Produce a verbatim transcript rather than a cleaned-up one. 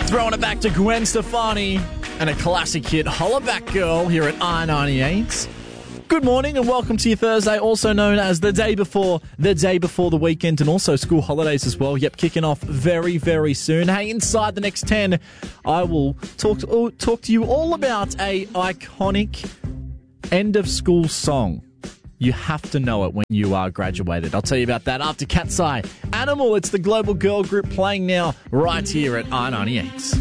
Throwing it back to Gwen Stefani and a classic hit, Holla Back Girl, here at I ninety-eight. Good morning and welcome to your Thursday, also known as the day before the day before the weekend, and also school holidays as well. Yep, kicking off very, very soon. Hey, inside the next ten, I will talk to, talk to you all about a iconic end of school song. You have to know it when you are graduated. I'll tell you about that after Cat's Eye. Animal, it's the global girl group playing now right here at I ninety-eight.